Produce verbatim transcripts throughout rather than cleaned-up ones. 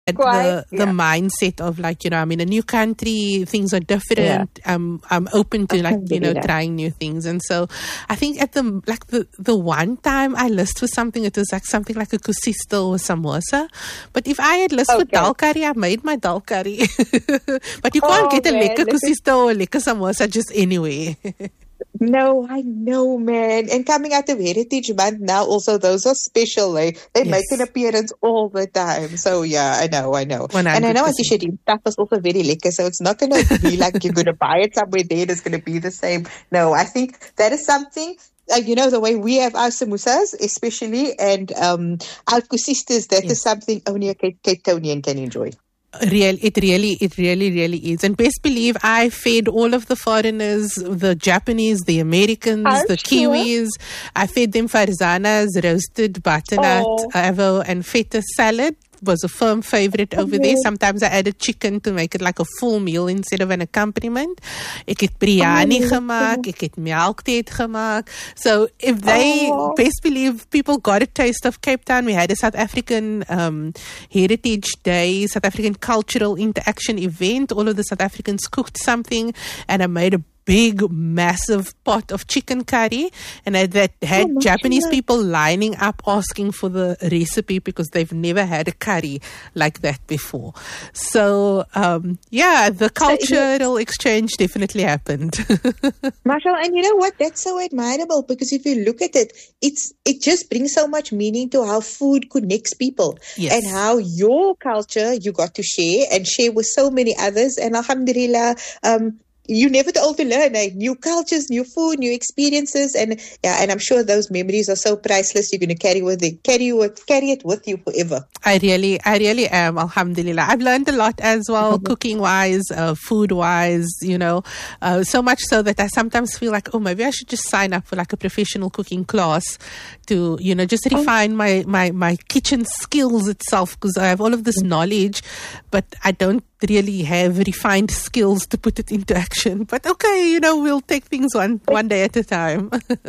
had Quite, the, the yeah. mindset of like, you know, I'm in a new country, things are different. Yeah. I'm, I'm open to like, you know, trying new things. And so I think at the, like the, the one time I list for something, it was like something like a kusista or samosa. But if I had list okay. for dal curry, I made my dal curry. But you can't oh, get a man. lekker kusista or a lekker samosa just anywhere. No, I know, man. And coming out of Heritage Month now, also those are special. Eh? They yes. make an appearance all the time. So yeah, I know, I know. one hundred percent. And I know Auntie Shireen, stuff is also very lekker. So it's not going to be like you're going to buy it somewhere there. It's going to be the same. No, I think that is something. Uh, you know, the way we have our samosas, especially, and um, our kusistas, that yes. is something only a Cape, Cape Townian can enjoy. Real, it really, it really, really is. And best believe I fed all of the foreigners, the Japanese, the Americans, I'm the sure. Kiwis. I fed them Farzana's roasted butternut, oh. avo, and feta salad. Was a firm favorite over okay. there. Sometimes I added chicken to make it like a full meal instead of an accompaniment. Ek het biryani oh, gemaakt. Ek het melkteet gemaakt. So if they, oh. best believe people got a taste of Cape Town. We had a South African um, Heritage Day, South African Cultural Interaction event. All of the South Africans cooked something and I made a big, massive pot of chicken curry, and I, that had oh, Japanese God. people lining up asking for the recipe because they've never had a curry like that before. So, um, yeah, the cultural exchange definitely happened. Marshall, and you know what? That's so admirable because if you look at it, it's it just brings so much meaning to how food connects people yes. and how your culture you got to share and share with so many others. And alhamdulillah, um, you never too old to learn, eh? New cultures, new food, new experiences, and yeah, and I'm sure those memories are so priceless. You're going to carry with it, carry with, carry it with you forever. I really, I really am. Alhamdulillah, I've learned a lot as well, mm-hmm. cooking wise, uh, food wise. You know, uh, so much so that I sometimes feel like, oh, maybe I should just sign up for like a professional cooking class to, you know, just refine oh. my my my kitchen skills itself because I have all of this mm-hmm. knowledge, but I don't really have refined skills to put it into action. But okay, you know, we'll take things one one day at a time.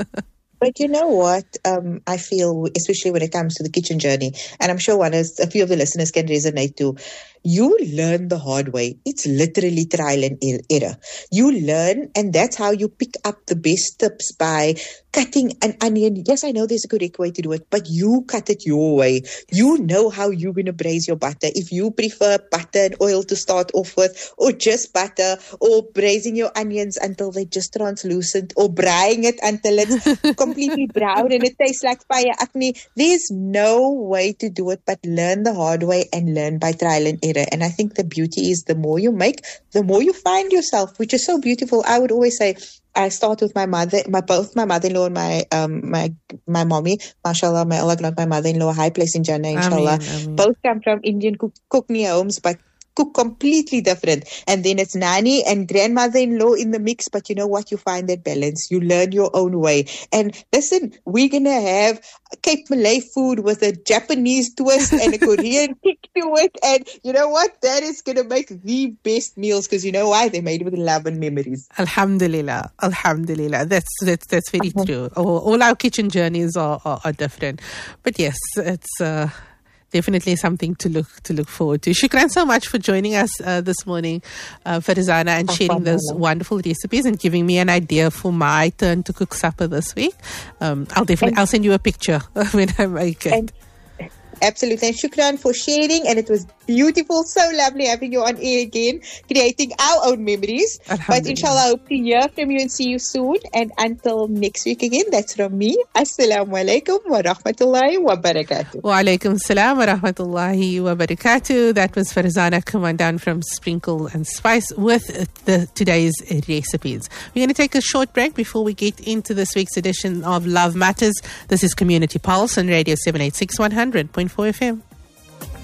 But you know what? Um, I feel, especially when it comes to the kitchen journey, and I'm sure one is, a few of the listeners can resonate too. You learn the hard way. It's literally trial and error. You learn, and that's how you pick up the best tips by cutting an onion. Yes, I know there's a correct way to do it, but you cut it your way. You know how you're going to braise your butter. If you prefer butter and oil to start off with, or just butter, or braising your onions until they're just translucent, or braising it until it's completely brown and it tastes like fire acne. There's no way to do it but learn the hard way and learn by trial and error. And I think the beauty is the more you make, the more you find yourself, which is so beautiful. I would always say, I start with my mother, my both my mother-in-law and my um my my mommy, mashallah, my Allah grant my mother-in-law a high place in Jannah, inshallah. Ameen, ameen. Both come from Indian cook, cookney homes, but cook completely different. And then it's nanny and grandmother-in-law in the mix, but you know what? You find that balance. You learn your own way. And listen, we're going to have Cape Malay food with a Japanese twist and a Korean kick to it. And you know what? That is going to make the best meals because you know why? They're made with love and memories. Alhamdulillah. Alhamdulillah. That's that's, that's very uh-huh. true. All, all our kitchen journeys are, are, are different. But yes, it's... Uh, Definitely something to look to look forward to. Shukran so much for joining us uh, this morning, uh, Farzana, and sharing those wonderful recipes and giving me an idea for my turn to cook supper this week. Um, I'll definitely and, I'll send you a picture when I make it. And, absolutely. And shukran for sharing. And it was beautiful. So lovely having you on air again, creating our own memories. But inshallah, I hope to hear from you and see you soon. And until next week again, that's from me. Assalamu alaikum wa rahmatullahi wa barakatuh. Wa alaikum salam wa rahmatullahi wa barakatuh. That was Farzana Kumandan from Sprinkle and Spice with the today's recipes. We're going to take a short break before we get into this week's edition of Love Matters. This is Community Pulse on Radio seven eighty-six one hundred point four F M.